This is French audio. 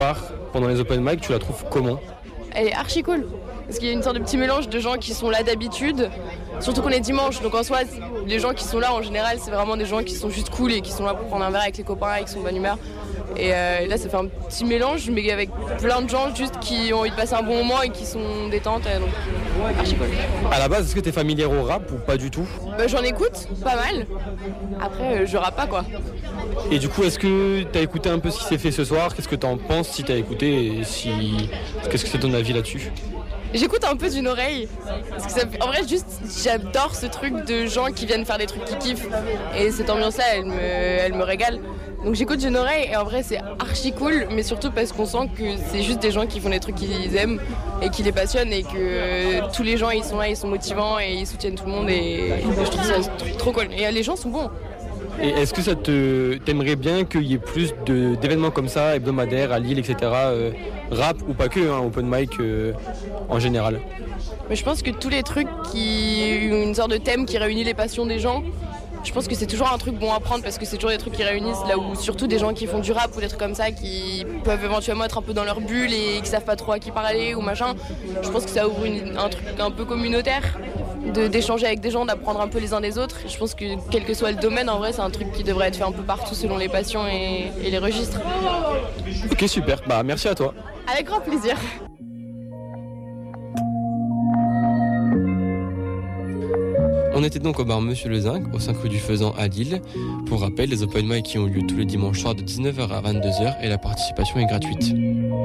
part pendant les open mic, tu la trouves comment ? Elle est archi cool. Parce qu'il y a une sorte de petit mélange de gens qui sont là d'habitude, surtout qu'on est dimanche. Donc en soi, les gens qui sont là en général, c'est vraiment des gens qui sont juste cool et qui sont là pour prendre un verre avec les copains et qui sont de bonne humeur. Et là, ça fait un petit mélange, mais avec plein de gens juste qui ont envie de passer un bon moment et qui sont détentes. Donc archi cool. À la base, est-ce que t'es familière au rap ou pas du tout ? J'en écoute pas mal. Après, je rappe pas quoi. Et du coup, est-ce que t'as écouté un peu ce qui s'est fait ce soir ? Qu'est-ce que t'en penses si t'as écouté et qu'est-ce que c'est ton avis là-dessus ? J'écoute un peu d'une oreille. Parce que en vrai, juste, j'adore ce truc de gens qui viennent faire des trucs qu'ils kiffent. Et cette ambiance-là, elle me régale. Donc j'écoute d'une oreille et en vrai, c'est archi cool. Mais surtout parce qu'on sent que c'est juste des gens qui font des trucs qu'ils aiment et qui les passionnent. Et que tous les gens, ils sont là, ils sont motivants et ils soutiennent tout le monde. Et je trouve ça trop cool. Et les gens sont bons. Et est-ce que t'aimerais bien qu'il y ait plus d'événements comme ça, hebdomadaires, à Lille, etc. Rap ou pas que, open mic en général ? Mais je pense que tous les trucs qui ont une sorte de thème qui réunit les passions des gens, je pense que c'est toujours un truc bon à prendre parce que c'est toujours des trucs qui réunissent, là où surtout des gens qui font du rap ou des trucs comme ça qui peuvent éventuellement être un peu dans leur bulle et qui savent pas trop à qui parler ou machin. Je pense que ça ouvre un truc un peu communautaire. D'échanger avec des gens, d'apprendre un peu les uns des autres. Je pense que quel que soit le domaine, en vrai, c'est un truc qui devrait être fait un peu partout selon les passions et les registres. Ok, super. Merci à toi. Avec grand plaisir. On était donc au bar Monsieur Le Zinc, au 5 rue du Faisan à Lille. Pour rappel, les open mic qui ont lieu tous les dimanches soirs de 19h à 22h et la participation est gratuite.